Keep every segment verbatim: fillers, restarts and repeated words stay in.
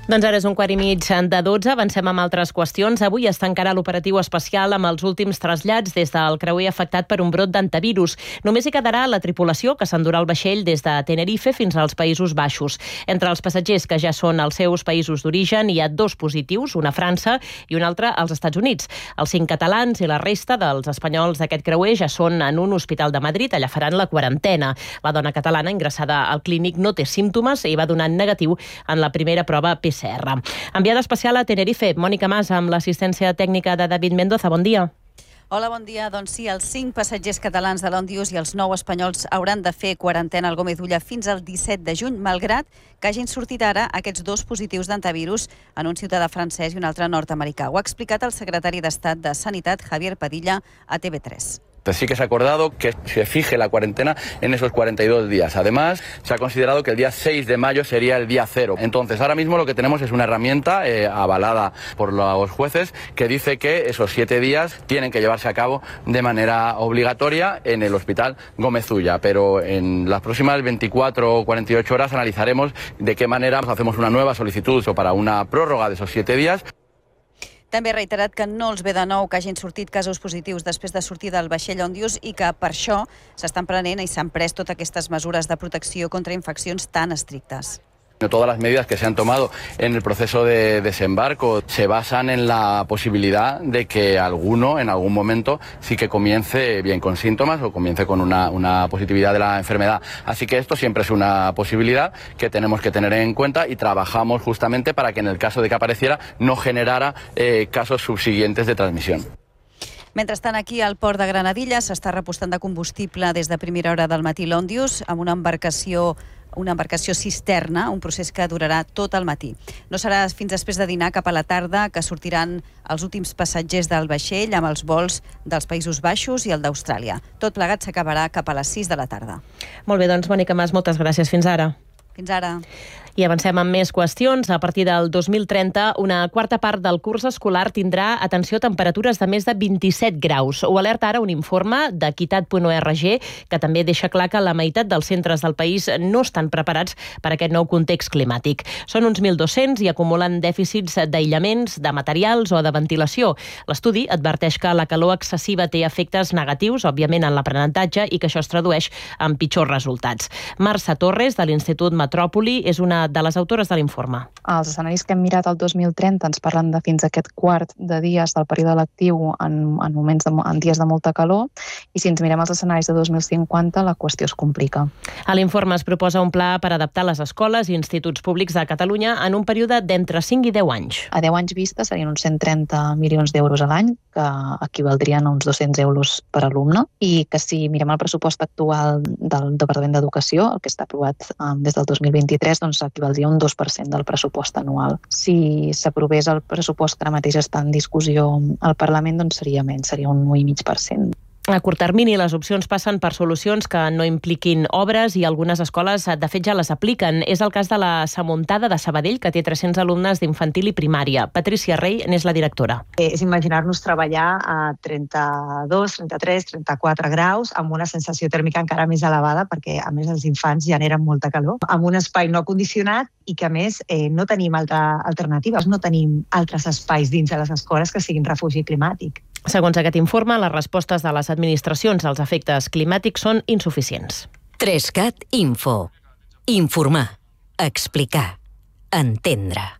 Doncs ara és un quart i mig de dotze, avancem amb altres qüestions. Avui es tancarà l'operatiu especial amb els últims trasllats des del creuer afectat per un brot d'antivirus. Només hi quedarà la tripulació que s'endurà el vaixell des de Tenerife fins als Països Baixos. Entre els passatgers que ja són als seus països d'origen hi ha dos positius, una a França i un altre als Estats Units. Els cinc catalans i la resta dels espanyols d'aquest creuer ja són en un hospital de Madrid, allà faran la quarantena. La dona catalana ingressada al clínic no té símptomes i va donar negatiu en la primera prova P C R. Enviada especial a Tenerife, Mònica Mas, amb l'assistència tècnica de David Mendoza. Bon dia. Hola, bon dia. Doncs sí, els cinc passatgers catalans de l'Òndius i els nou espanyols hauran de fer quarantena al Gómez Ulla fins al disset de juny, malgrat que hagin sortit ara aquests dos positius d'antivirus en un ciutadà francès i un altre nord-americà. Ho ha explicat el secretari d'Estat de Sanitat, Javier Padilla, a T V tres. Sí que se ha acordado que se fije la cuarentena en esos cuarenta y dos días. Además, se ha considerado que el día seis de mayo sería el día cero. Entonces, ahora mismo lo que tenemos es una herramienta eh, avalada por los jueces que dice que esos siete días tienen que llevarse a cabo de manera obligatoria en el Hospital Gómez Ulla. Pero en las próximas veinticuatro o cuarenta y ocho horas analizaremos de qué manera hacemos una nueva solicitud o para una prórroga de esos siete días. També ha reiterat que no els ve de nou que hagin sortit casos positius després de sortir del vaixell Òndius i que per això s'estan prenent i s'han pres totes aquestes mesures de protecció contra infeccions tan estrictes. Todas las medidas que se han tomado en el proceso de desembarco se basan en la posibilidad de que alguno en algún momento sí que comience bien con síntomas o comience con una, una positividad de la enfermedad. Así que esto siempre es una posibilidad que tenemos que tener en cuenta y trabajamos justamente para que en el caso de que apareciera no generara eh, casos subsiguientes de transmisión. Mentrestant, aquí al port de Granadilla s'està repostant de combustible des de primera hora del matí l'Òndius amb una embarcació una embarcació cisterna, un procés que durarà tot el matí. No serà fins després de dinar cap a la tarda que sortiran els últims passatgers del vaixell amb els vols dels Països Baixos i el d'Austràlia. Tot plegat s'acabarà cap a les sis de la tarda. Molt bé, doncs, Mònica Mas, moltes gràcies. Fins ara. Fins ara. I avancem amb més qüestions. A partir del dos mil trenta, una quarta part del curs escolar tindrà, atenció, temperatures de més de vint-i-set graus. Ho alerta ara un informe d'equitat punt org que també deixa clar que la meitat dels centres del país no estan preparats per aquest nou context climàtic. Són uns mil dos-cents i acumulen dèficits d'aïllaments, de materials o de ventilació. L'estudi adverteix que la calor excessiva té efectes negatius, òbviament, en l'aprenentatge i que això es tradueix en pitjors resultats. Marça Torres, de l'Institut Metròpoli, és una de les autores de l'informe. Els escenaris que hem mirat el dos mil trenta ens parlen de fins a aquest quart de dies del període lectiu en, en moments de, en dies de molta calor, i si ens mirem els escenaris de dos mil cinquanta la qüestió es complica. A l'informe es proposa un pla per adaptar les escoles i instituts públics de Catalunya en un període d'entre cinc i deu anys. A deu anys vista serien uns cent trenta milions d'euros a l'any, que equivaldrien a uns dos-cents euros per alumne, i que si mirem el pressupost actual del Departament d'Educació, el que està aprovat um, des del dos mil vint-i-tres, doncs equivaldria a un dos per cent del pressupost anual. Si s'aprovés el pressupost que ara mateix està en discussió al Parlament, doncs seria menys, seria un u coma cinc per cent. A curt termini, les opcions passen per solucions que no impliquin obres i algunes escoles, de fet, ja les apliquen. És el cas de la Samuntada de Sabadell, que té tres-cents alumnes d'infantil i primària. Patricia Rey n'és la directora. És imaginar-nos treballar a trenta-dos, trenta-tres, trenta-quatre graus amb una sensació tèrmica encara més elevada perquè, a més, els infants generen molta calor, amb un espai no condicionat i que, a més, eh, no tenim altra alternativa, no tenim altres espais dins de les escoles que siguin refugi climàtic. Segons aquest informe, les respostes de les administracions als efectes climàtics són insuficients. Trescat Info. Informar. Explicar. Entendre.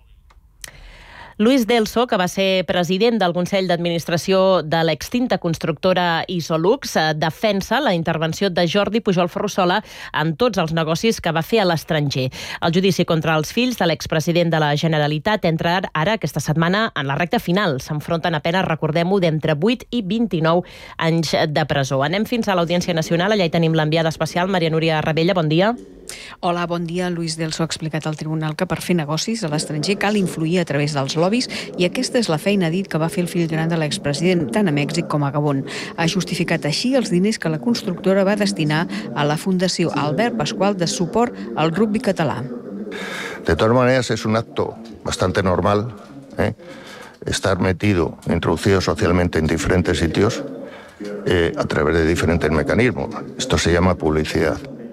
Luis Delso, que va ser president del Consell d'Administració de l'extinta constructora Isolux, defensa la intervenció de Jordi Pujol Ferrusola en tots els negocis que va fer a l'estranger. El judici contra els fills de l'expresident de la Generalitat entra ara, aquesta setmana, en la recta final. S'enfronten a penes, recordem-ho, d'entre vuit i vint-i-nou anys de presó. Anem fins a l'Audiència Nacional. Allà hi tenim l'enviada especial, Maria Núria Rebella. Bon dia. Hola, bon dia. Luis Delso ha explicat al tribunal que per fer negocis a l'estranger cal influir a través dels lobbies i aquesta és la feina, dit, que va fer el fill gran de l'expresident tant a Mèxic com a Gabon. Ha justificat així els diners que la constructora va destinar a la Fundació Albert Pascual de suport al rugby català. De todas maneras, es un acto bastante normal, ¿eh? Estar metido, introducido socialmente en diferentes sitios eh, a través de diferentes mecanismos. Esto se llama publicidad.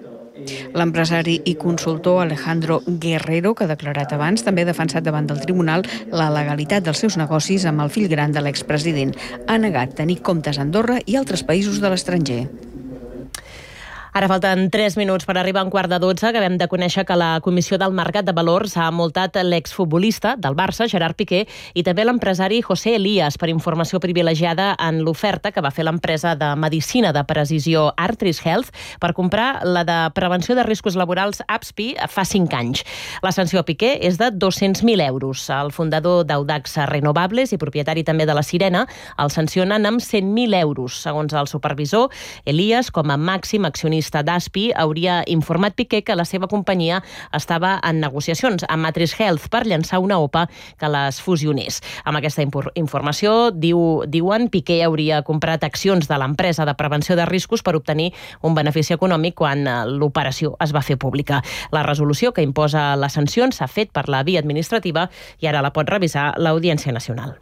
L'empresari i consultor Alejandro Guerrero, que ha declarat abans, també ha defensat davant del tribunal la legalitat dels seus negocis amb el fill gran de l'expresident. Ha negat tenir comptes a Andorra i altres països de l'estranger. Ara falten tres minuts per arribar a un quart de dotze. Acabem de conèixer que la Comissió del Mercat de Valors ha multat l'exfutbolista del Barça, Gerard Piqué, i també l'empresari José Elías per informació privilegiada en l'oferta que va fer l'empresa de medicina de precisió Artris Health per comprar la de prevenció de riscos laborals A P S P I fa cinc anys. La sanció a Piqué és de dos-cents mil euros. El fundador d'Audax Renovables i propietari també de la Sirena el sancionen amb cent mil euros. Segons el supervisor, Elías, com a màxim accionista d'A S P I, hauria informat Piqué que la seva companyia estava en negociacions amb Artris Health per llançar una O P A que les fusionés. Amb aquesta informació, diu, diuen, Piqué hauria comprat accions de l'empresa de prevenció de riscos per obtenir un benefici econòmic quan l'operació es va fer pública. La resolució que imposa les sancions s'ha fet per la via administrativa i ara la pot revisar l'Audiència Nacional.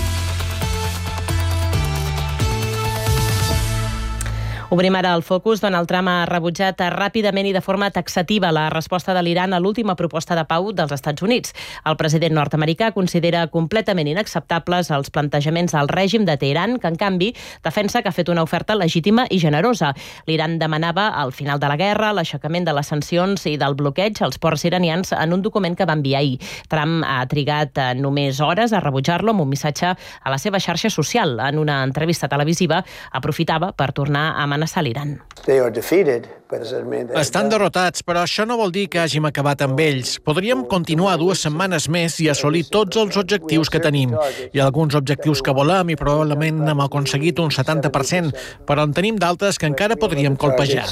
Obrim ara el focus. Donald Trump ha rebutjat ràpidament i de forma taxativa la resposta de l'Iran a l'última proposta de pau dels Estats Units. El president nord-americà considera completament inacceptables els plantejaments del règim de Teheran, que en canvi defensa que ha fet una oferta legítima i generosa. L'Iran demanava el final de la guerra, l'aixecament de les sancions i del bloqueig als ports iranians en un document que va enviar ahir. Trump ha trigat només hores a rebutjar-lo amb un missatge a la seva xarxa social. En una entrevista televisiva aprofitava per tornar a amenaçar a l'Iran. Estan derrotats, però això no vol dir que hàgim acabat amb ells. Podríem continuar dues setmanes més i assolir tots els objectius que tenim. Hi ha alguns objectius que volem i probablement hem aconseguit un setanta per cent, però en tenim d'altres que encara podríem colpejar.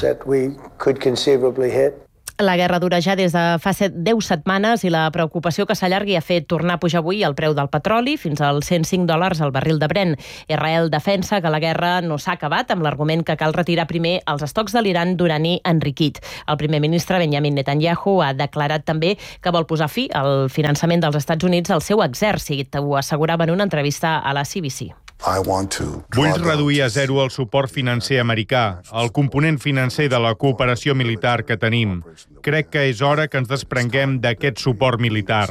La guerra dura ja des de fa deu setmanes i la preocupació que s'allargui ha fet tornar a pujar avui el preu del petroli fins als cent cinc dòlars al barril de Brent. Israel defensa que la guerra no s'ha acabat amb l'argument que cal retirar primer els estocs de l'Iran d'urani enriquit. El primer ministre Benjamin Netanyahu ha declarat també que vol posar fi al finançament dels Estats Units al seu exèrcit. Ho assegurava en una entrevista a la C B C. Vull reduir a zero el suport financer americà, el component financer de la cooperació militar que tenim. Crec que és hora que ens desprenguem d'aquest suport militar.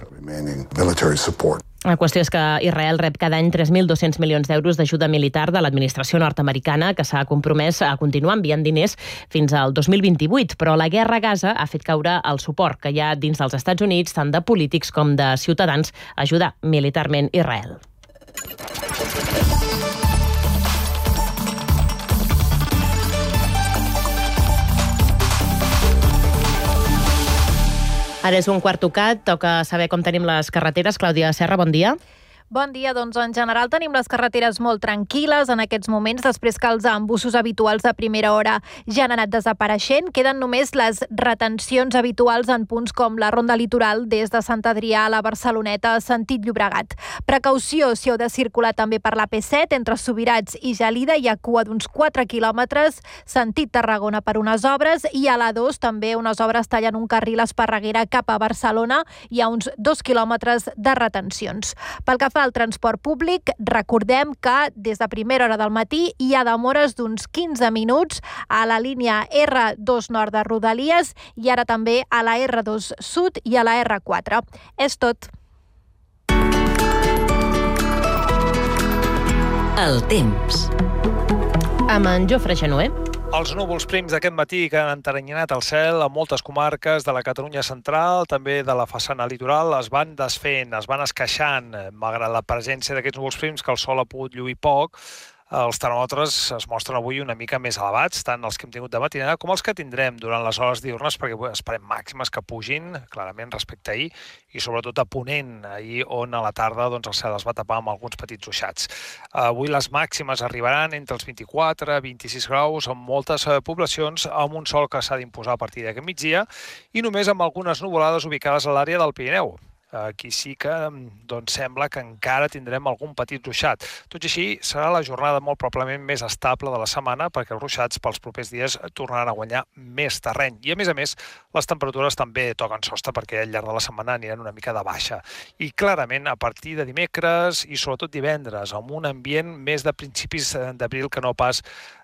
La qüestió és que Israel rep cada any tres mil dos-cents milions d'euros d'ajuda militar de l'administració nord-americana, que s'ha compromès a continuar enviant diners fins al dos mil vint-i-vuit, però la guerra a Gaza ha fet caure el suport que hi ha dins dels Estats Units, tant de polítics com de ciutadans, a ajudar militarment Israel. Ara és un quart tocat, toca saber com tenim les carreteres. Clàudia Serra, bon dia. Bon dia, doncs en general tenim les carreteres molt tranquil·les en aquests moments, després que els embussos habituals de primera hora ja han anat desapareixent. Queden només les retencions habituals en punts com la Ronda Litoral des de Sant Adrià a la Barceloneta, sentit Llobregat. Precaució si heu de circular també per la P set, entre Subirats i Gelida hi ha cua d'uns quatre quilòmetres, sentit Tarragona per unes obres, i a l'A dos també unes obres tallen un carril a Esparreguera cap a Barcelona, hi ha uns dos quilòmetres de retencions. Pel que fa al transport públic, recordem que des de primera hora del matí hi ha demores d'uns quinze minuts a la línia R dos nord de Rodalies i ara també a la R dos sud i a la R quatre. És tot. El temps. Amb en Jofre Genoé. Els núvols prims d'aquest matí que han enteranyinat el cel a moltes comarques de la Catalunya central, també de la façana litoral, es van desfent, es van esqueixant, malgrat la presència d'aquests núvols prims que el sol ha pogut lluir poc. Els termòmetres es mostren avui una mica més elevats, tant els que hem tingut de matinada com els que tindrem durant les hores diurnes, perquè esperem màximes que pugin clarament respecte a ahir, i sobretot a Ponent, ahir on a la tarda doncs, el cel es va tapar amb alguns petits ruixats. Avui les màximes arribaran entre els vint-i-quatre i vint-i-sis graus en moltes poblacions, amb un sol que s'ha d'imposar a partir d'aquest migdia, i només amb algunes nuvolades ubicades a l'àrea del Pirineu. Aquí sí que doncs, sembla que encara tindrem algun petit ruixat. Tot i així, serà la jornada molt probablement més estable de la setmana perquè els ruixats pels propers dies tornaran a guanyar més terreny. I a més a més, les temperatures també toquen sostre perquè al llarg de la setmana aniran una mica de baixa. I clarament, a partir de dimecres i sobretot divendres, amb un ambient més de principis d'abril que no pas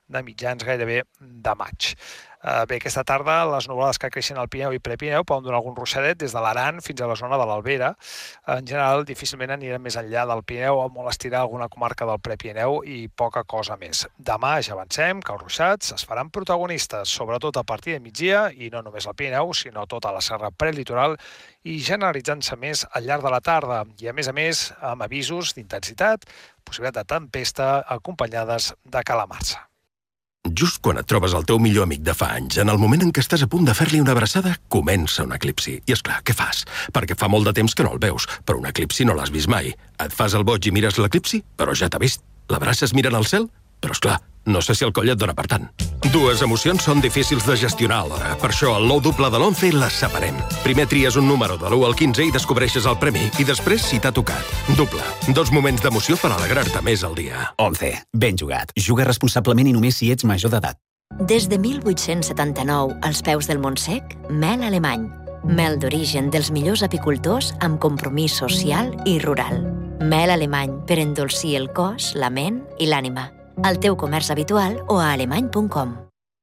de mitjans gairebé de maig. Bé, aquesta tarda les nuvolades que creixen al Pirineu i Prepirineu poden donar algun ruixadet des de l'Aran fins a la zona de l'Albera. En general, difícilment anirem més enllà del Pirineu o molt estirar alguna comarca del Prepirineu i poca cosa més. Demà ja avancem que els ruixats es faran protagonistes, sobretot a partir de migdia, i no només al Pirineu, sinó tota la serra prelitoral, i generalitzant-se més al llarg de la tarda. I, a més a més, amb avisos d'intensitat, possibilitat de tempesta, acompanyades de calamarsa. Just quan et trobes el teu millor amic de fa anys, en el moment en què estàs a punt de fer-li una abraçada, comença un eclipsi. I és clar, què fas? Perquè fa molt de temps que no el veus, però un eclipsi no l'has vist mai. Et fas el boig i mires l'eclipsi, però ja t'ha vist. L'abraces mirant al cel? Però és clar, no sé si el coll et dona per tant. Dues emocions són difícils de gestionar alhora. Per això, al nou doble de l'once les separem. Primer tries un número de l'u al quinze i descobreixes el premi, i després si t'ha tocat. Doble. Dos moments d'emoció per alegrar-te més al dia. once. Ben jugat. Juga responsablement i només si ets major d'edat. Des de mil vuit-cents setanta-nou, als peus del Montsec, mel alemany. Mel d'origen dels millors apicultors amb compromís social i rural. Mel alemany per endolcir el cos, la ment i l'ànima. Al teu comerç habitual o a alemany punt com.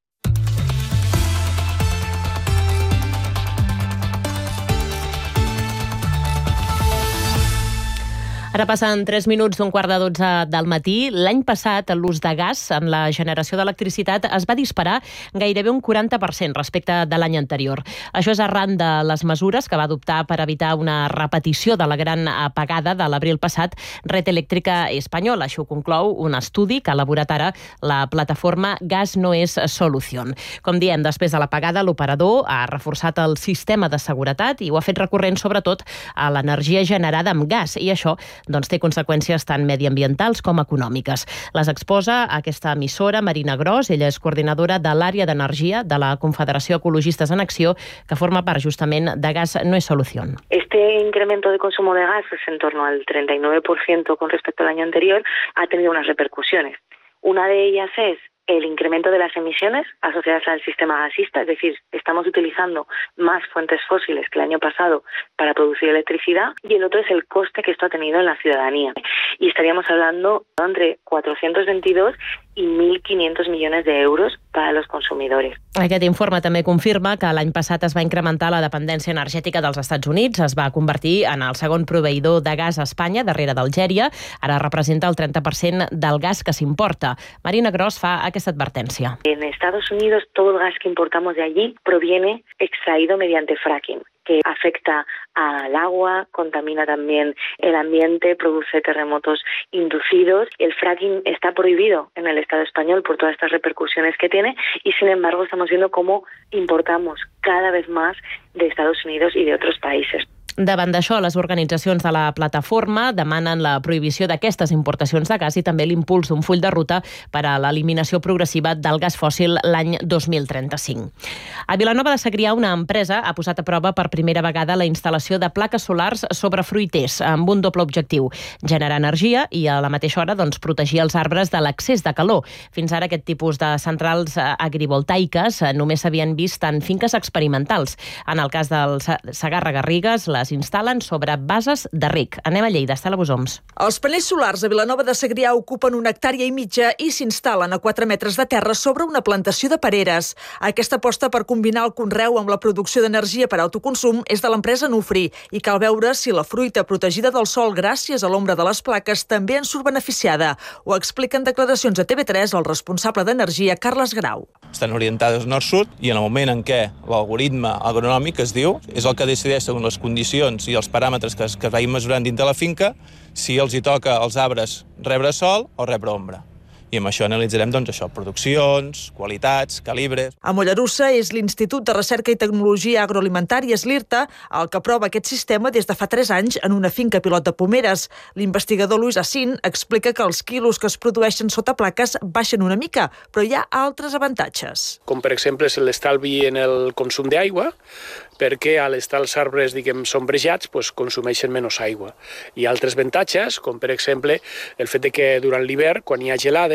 Ara passen tres minuts d'un quart de dotze del matí. L'any passat, l'ús de gas en la generació d'electricitat es va disparar gairebé un quaranta per cent respecte de l'any anterior. Això és arran de les mesures que va adoptar per evitar una repetició de la gran apagada de l'abril passat Red Eléctrica Espanyola. Això ho conclou un estudi que ha elaborat ara la plataforma Gas no és solución. Com diem, després de l'apagada, l'operador ha reforçat el sistema de seguretat i ho ha fet recorrent sobretot a l'energia generada amb gas, i això doncs té conseqüències tant mediambientals com econòmiques. Les exposa aquesta emissora, Marina Gros. Ella és coordinadora de l'àrea d'energia de la Confederació Ecologistes en Acció, que forma part justament de Gas no es solución. Este incremento de consumo de gas, es en torno al treinta y nueve por ciento con respecto al año anterior, ha tenido unas repercusiones. Una de ellas es el incremento de las emisiones asociadas al sistema gasista, es decir, estamos utilizando más fuentes fósiles que el año pasado para producir electricidad, y el otro es el coste que esto ha tenido en la ciudadanía. Y estaríamos hablando entre cuatrocientos veintidós i mil quinientos milions d'euros per als consumidors. Aquest informe també confirma que l'any passat es va incrementar la dependència energètica dels Estats Units, es va convertir en el segon proveïdor de gas a Espanya, darrere d'Algèria. Ara representa el trenta per cent del gas que s'importa. Marina Gros fa aquesta advertència. En Estados Unidos todo el gas que importamos de allí proviene extraído mediante fracking, que afecta al agua, contamina también el ambiente, produce terremotos inducidos. El fracking está prohibido en el Estado español por todas estas repercusiones que tiene, y sin embargo estamos viendo cómo importamos cada vez más de Estados Unidos y de otros países. Davant d'això, les organitzacions de la plataforma demanen la prohibició d'aquestes importacions de gas i també l'impuls d'un full de ruta per a l'eliminació progressiva del gas fòssil l'any dos mil trenta-cinc. A Vilanova de Segrià, una empresa ha posat a prova per primera vegada la instal·lació de plaques solars sobre fruiters, amb un doble objectiu: generar energia i a la mateixa hora doncs, protegir els arbres de l'excés de calor. Fins ara aquest tipus de centrals agrivoltaiques només s'havien vist en finques experimentals. En el cas del Segarra-Garrigues, les instal·len sobre bases de rec. Anem a Lleida, Estela Bosoms. Els panells solars a Vilanova de Segrià ocupen una hectàrea i mitja i s'instal·len a quatre metres de terra sobre una plantació de pereres. Aquesta aposta per combinar el conreu amb la producció d'energia per autoconsum és de l'empresa Nufri, i cal veure si la fruita protegida del sol gràcies a l'ombra de les plaques també en surt beneficiada. Ho explica en declaracions a T V tres el responsable d'energia, Carles Grau. Estan orientades nord-sud i en el moment en què l'algoritme agronòmic, es diu, és el que decideix segons les condicions i els paràmetres que es, que es vagin mesurant dins de la finca, si els hi toca als arbres rebre sol o rebre ombra. I amb això analitzarem doncs, això, produccions, qualitats, calibres. A Mollerussa és l'Institut de Recerca i Tecnologia Agroalimentària, l'IRTA, el que prova aquest sistema des de fa tres anys en una finca pilot de pomeres. L'investigador Luis Assin explica que els quilos que es produeixen sota plaques baixen una mica, però hi ha altres avantatges. Com per exemple l'estalvi en el consum d'aigua, perquè al estar els arbres, diguem, sombrejats, doncs, consumeixen menys aigua. Hi ha altres avantatges, com per exemple el fet de que durant l'hivern, quan hi ha gelades,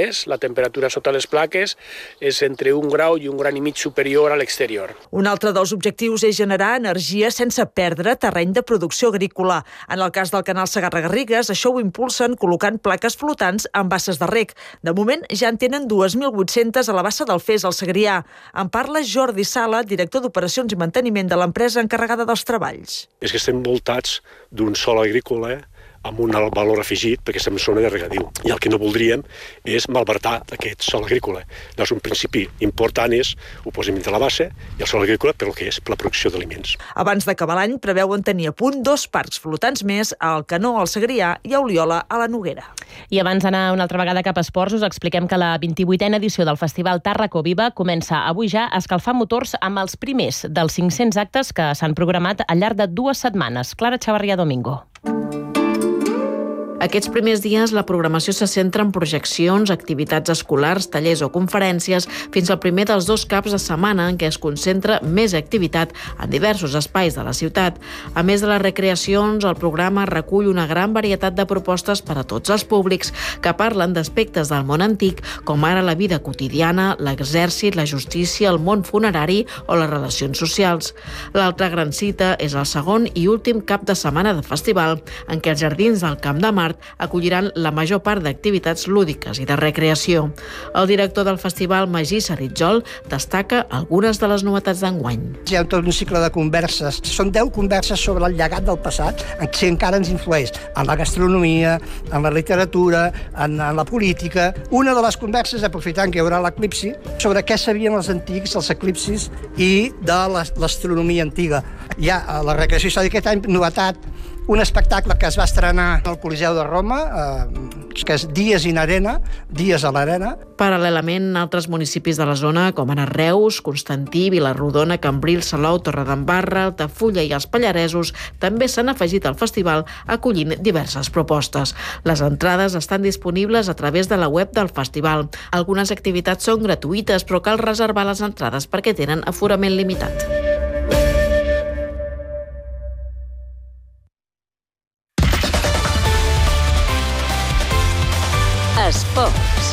plaques, la temperatura sota les plaques és entre un grau i un gran i mig superior a l'exterior. Un altre dels objectius és generar energia sense perdre terreny de producció agrícola. En el cas del canal Segarra-Garrigues, això ho impulsen col·locant plaques flotants en basses de reg. De moment ja en tenen dos mil vuit-centes a la bassa del Fes, al Segrià. En parla Jordi Sala, director d'Operacions i Manteniment de l'empresa encarregada dels treballs. És que estem voltats d'un sòl agrícola amb un alt valor afegit, perquè estem en zona de regadiu. I el que no voldríem és malbaratar aquest sòl agrícola. Llavors, un principi important és, ho posem entre la base, i el sòl agrícola per el que és, per la producció d'aliments. Abans d'acabar l'any, preveuen tenir a punt dos parcs flotants més, a Alcanó, al Segrià, i a Oliola, a la Noguera. I abans d'anar una altra vegada cap a esports, us expliquem que la vint-i-vuitena edició del Festival Tàrraco Viva comença avui ja a escalfar motors amb els primers dels cinc-cents actes que s'han programat al llarg de dues setmanes. Clara Chavarria Domingo. Aquests primers dies la programació se centra en projeccions, activitats escolars, tallers o conferències, fins al primer dels dos caps de setmana en què es concentra més activitat en diversos espais de la ciutat. A més de les recreacions, el programa recull una gran varietat de propostes per a tots els públics que parlen d'aspectes del món antic, com ara la vida quotidiana, l'exèrcit, la justícia, el món funerari o les relacions socials. L'altra gran cita és el segon i últim cap de setmana de festival, en què els jardins del Camp de Mart acolliran la major part d'activitats lúdiques i de recreació. El director del festival, Magí Saritjol, destaca algunes de les novetats d'enguany. Hi ha tot un cicle de converses. Són deu converses sobre el llegat del passat, que encara ens influeix en la gastronomia, en la literatura, en, en la política. Una de les converses, aprofitant que hi haurà l'eclipsi, sobre què sabien els antics, els eclipsis i de l'astronomia antiga. Hi ha la recreació històrica aquest any, novetat, un espectacle que es va estrenar al Coliseu de Roma, eh, que és Dies in Arena, Dies a l'Arena. Paral·lelament, altres municipis de la zona, com ara Reus, Constantí, Vilarrodona, Cambrils, Salou, Torredembarra, Altafulla i els Pallaresos, també s'han afegit al festival acollint diverses propostes. Les entrades estan disponibles a través de la web del festival. Algunes activitats són gratuïtes, però cal reservar les entrades perquè tenen aforament limitat. Esports.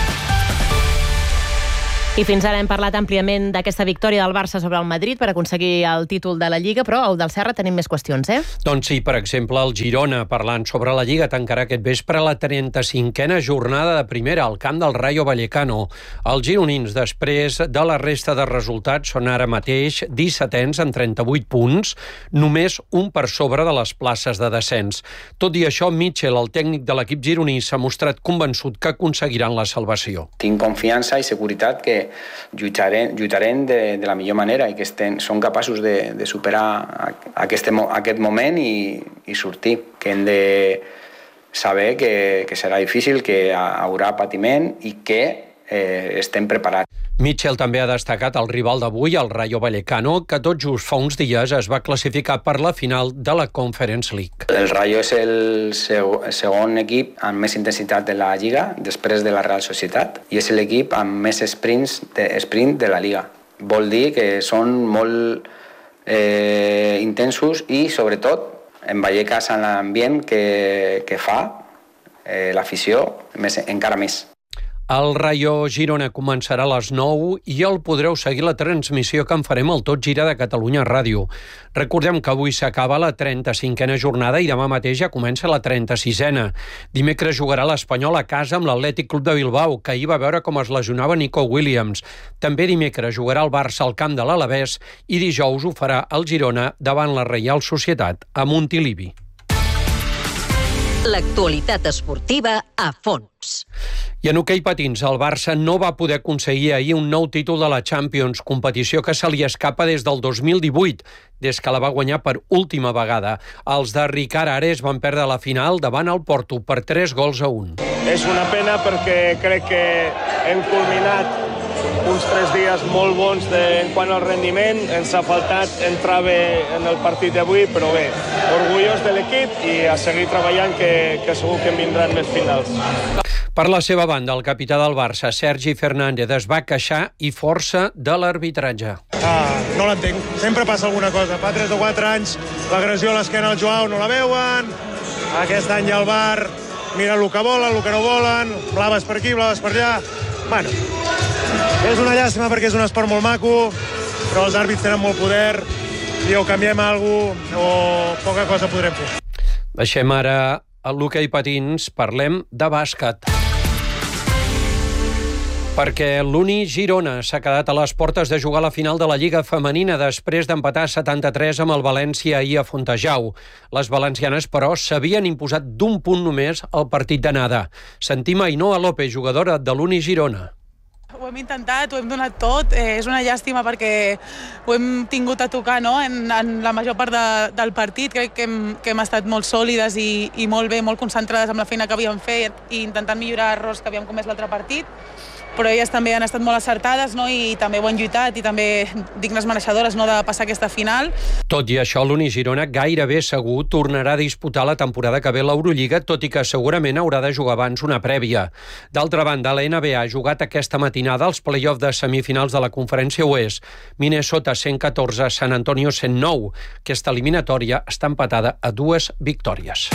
I fins ara hem parlat àmpliament d'aquesta victòria del Barça sobre el Madrid per aconseguir el títol de la Lliga, però al del Serra tenim més qüestions, eh? Doncs sí, per exemple, el Girona, parlant sobre la Lliga, tancarà aquest vespre la trenta-cinquena jornada de primera al camp del Rayo Vallecano. Els gironins, després de la resta de resultats, són ara mateix dissetens amb trenta-vuit punts, només un per sobre de les places de descens. Tot i això, Mitchell, el tècnic de l'equip gironí, s'ha mostrat convençut que aconseguiran la salvació. Tinc confiança i seguretat que lluitarem, lluitarem de, de la millor manera i que estem, són capaços de, de superar aquest, aquest moment i, i sortir. Que hem de saber que, que serà difícil, que hi haurà patiment i que eh, estem preparats. Mitchell també ha destacat el rival d'avui, el Rayo Vallecano, que tot just fa uns dies es va classificar per la final de la Conference League. El Rayo és el segon equip amb més intensitat de la Lliga, després de la Real Societat, i és l'equip amb més sprints de, sprint de la Lliga. Vol dir que són molt eh, intensos i, sobretot, en Vallecas, en l'ambient que, que fa eh, l'afició, més, encara més. El Rayo Girona començarà a les nou i el podreu seguir la transmissió que en farem al Tot Gira de Catalunya Ràdio. Recordem que avui s'acaba la trenta-cinquena jornada i demà mateix ja comença la trenta-sisena. Dimecres jugarà l'Espanyol a casa amb l'Atlètic Club de Bilbao, que ahir va veure com es lesionava Nico Williams. També dimecres jugarà el Barça al camp de l'Alavés i dijous ho farà el Girona davant la Reial Societat a Montilivi. L'actualitat esportiva a fons. I en hoquei patins, el Barça no va poder aconseguir ahir un nou títol de la Champions, competició que se li escapa des del dos mil divuit, des que la va guanyar per última vegada. Els de Ricard Ares van perdre la final davant el Porto per tres gols a un. És una pena perquè crec que hem culminat uns tres dies molt bons de, en quant al rendiment. Ens ha faltat entrar bé en el partit d'avui, però bé, orgullós de l'equip i a seguir treballant, que, que segur que en vindran més finals. Per la seva banda, el capità del Barça, Sergi Fernández, es va queixar i força de l'arbitratge. Ah, no l'entenc. Sempre passa alguna cosa. Fa tres o quatre anys l'agressió a l'esquena al Joao no la veuen. Aquest any el V A R mira el que volen, el que no volen, blaves per aquí, blaves per allà. Bueno, és una llàstima perquè és un esport molt maco, però els àrbits tenen molt poder i o canviem alguna cosa o poca cosa podrem fer. Deixem ara el l'hoquei patins, parlem de bàsquet. Perquè l'Uni Girona s'ha quedat a les portes de jugar a la final de la Lliga Femenina després d'empatar setanta-tres amb el València ahir a Fontejau. Les valencianes, però, s'havien imposat d'un punt només al partit d'anada. Sentim a Ainhoa López, jugadora de l'Uni Girona. Ho hem intentat, ho hem donat tot. Eh, és una llàstima perquè ho hem tingut a tocar, no? en, en la major part de, del partit. Crec que hem, que hem estat molt sòlides i, i molt bé, molt concentrades amb la feina que havíem fet i intentant millorar errors que havíem comès l'altre partit. Però elles també han estat molt acertades, no? I també ho han lluitat i també dignes mereixedores, no? de passar aquesta final. Tot i això, l'Uni Girona gairebé segur tornarà a disputar la temporada que ve l'Eurolliga, tot i que segurament haurà de jugar abans una prèvia. D'altra banda, la N B A ha jugat aquesta matinada els play-off de semifinals de la Conferència Oest. Minnesota cent catorze, San Antonio cent nou. Aquesta eliminatòria està empatada a dues victòries.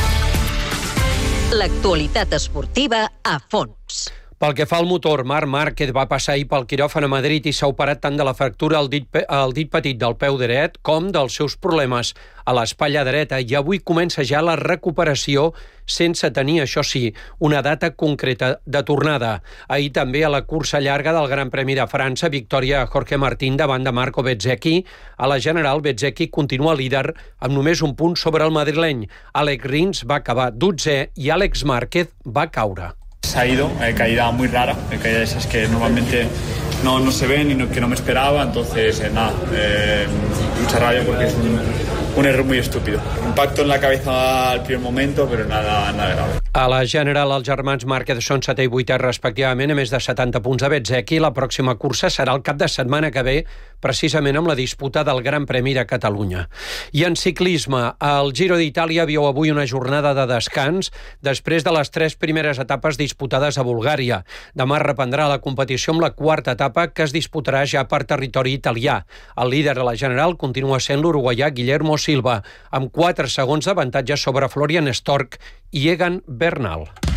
L'actualitat esportiva a fons. Pel que fa al motor, Marc Márquez va passar ahir pel quiròfan a Madrid i s'ha operat tant de la fractura al dit, al dit petit del peu dret com dels seus problemes a l'espatlla dreta i avui comença ja la recuperació sense tenir, això sí, una data concreta de tornada. Ahir també a la cursa llarga del Gran Premi de França, victòria a Jorge Martín davant de Marco Bezzecchi. A la general, Bezzecchi continua líder amb només un punt sobre el madrileny. Alex Rins va acabar dotzè i Àlex Márquez va caure. Se ha ido, eh, caída muy rara, eh, caída de esas que normalmente no, no se ven y no, que no me esperaba, entonces eh, nada, eh, mucha rabia porque es un, un error muy estúpido. Impacto en la cabeza al primer momento, pero nada, nada grave. A la general, els germans Márquez són setè i vuitè respectivament, a més de setanta punts de Bezzecchi. La pròxima cursa serà el cap de setmana que ve, precisament amb la disputa del Gran Premi de Catalunya. I en ciclisme, el Giro d'Itàlia viu avui una jornada de descans després de les tres primeres etapes disputades a Bulgària. Demà reprendrà la competició amb la quarta etapa que es disputarà ja per territori italià. El líder de la general continua sent l'uruguaià Guillermo Silva, amb quatre segons d'avantatge sobre Florian Stork i Egan Bernal.